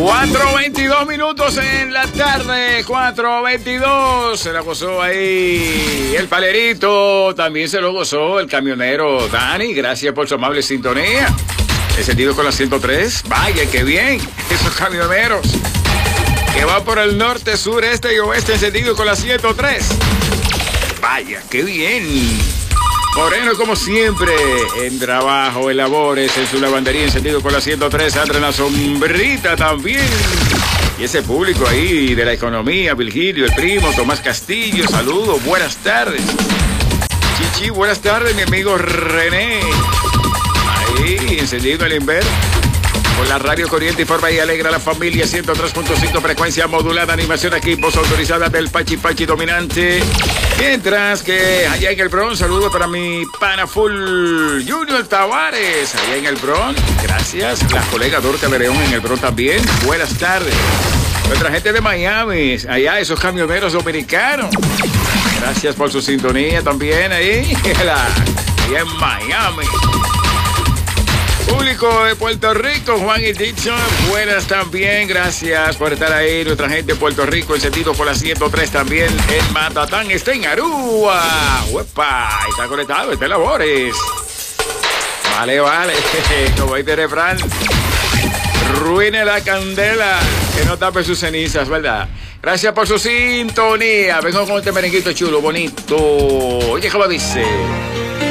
4:22 en la tarde, 4:22. Se la gozó ahí el palerito, también se lo gozó el camionero Dani. Gracias por su amable sintonía. Encendido con la 103. Vaya, qué bien. Esos camioneros que van por el norte, sur, este y oeste, encendido con la 103. Vaya, qué bien. Moreno, como siempre, en trabajo, en labores, en su lavandería, encendido con la 103, Sandra en la sombrita también. Y ese público ahí de la economía, Virgilio, el primo, Tomás Castillo, saludos, buenas tardes. Chichi, buenas tardes, mi amigo René. Ahí, encendido el inverno. Con la radio corriente, informa y alegra a la familia. 103.5 frecuencia modulada, animación, equipos autorizadas del Pachi Pachi dominante. Mientras que allá en el Bronx, saludo para mi pana full Junior Tavares. Allá en el Bronx, gracias. La colega Dorca de León en el Bronx también. Buenas tardes. Nuestra gente de Miami, allá esos camioneros dominicanos. Gracias por su sintonía también ahí. Ahí en Miami. Público de Puerto Rico, Juan y Dixon, buenas también, gracias por estar ahí. Nuestra gente de Puerto Rico, encendido por la 103 también. En Matatán, está en Aruba. ¡Uepa! Está conectado, está en labores. Vale, como dice el refrán, ruine la candela, que no tape sus cenizas, ¿verdad? Gracias por su sintonía. Vengo con este merenguito chulo, bonito. Oye, ¿cómo dice?